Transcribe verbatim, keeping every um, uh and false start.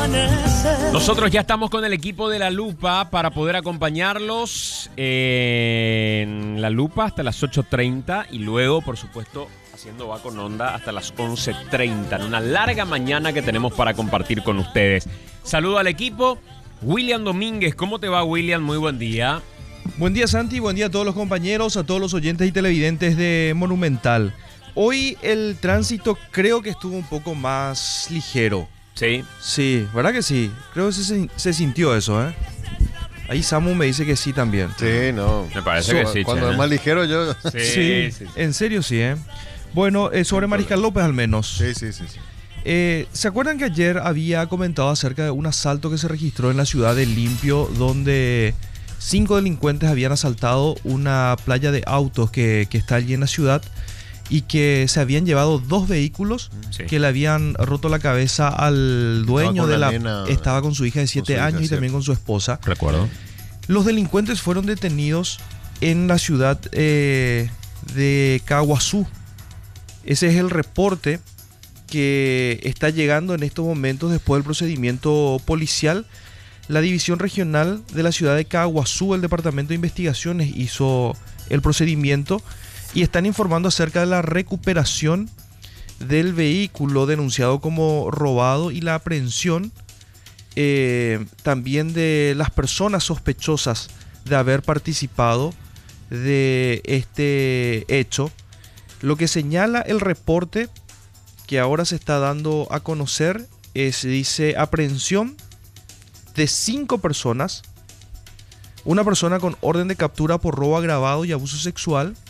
Nosotros ya estamos con el equipo de La Lupa para poder acompañarlos en La Lupa hasta las ocho treinta y luego, por supuesto, haciendo Va con Onda hasta las once treinta, en una larga mañana que tenemos para compartir con ustedes. Saludo al equipo. William Domínguez, ¿cómo te va, William? Muy buen día. Buen día, Santi, buen día a todos los compañeros, a todos los oyentes y televidentes de Monumental. Hoy el tránsito creo que estuvo un poco más ligero. Sí. Sí, ¿verdad que sí? Creo que se, se sintió eso, ¿eh? Ahí Samu me dice que sí también. Sí, no. Me parece So, que sí. Cuando che, es más ligero yo... Sí, Sí, sí, sí. en serio sí, ¿eh? Bueno, eh, sobre Mariscal López al menos. Sí, sí, sí, sí. Eh, ¿Se acuerdan que ayer había comentado acerca de un asalto que se registró en la ciudad de Limpio, donde cinco delincuentes habían asaltado una playa de autos que, que está allí en la ciudad y que se habían llevado dos vehículos, Sí. que le habían roto la cabeza al dueño con de la la... nena, estaba con su hija de su siete hija, años y cierto. también con su esposa. Recuerdo. Los delincuentes fueron detenidos en la ciudad eh, de Caguazú. Ese es el reporte que está llegando en estos momentos después del procedimiento policial. La División Regional de la ciudad de Caguazú, el Departamento de Investigaciones, hizo el procedimiento y están informando acerca de la recuperación del vehículo denunciado como robado y la aprehensión eh, también de las personas sospechosas de haber participado de este hecho. Lo que señala el reporte que ahora se está dando a conocer es, dice, aprehensión de cinco personas, una persona con orden de captura por robo agravado y abuso sexual,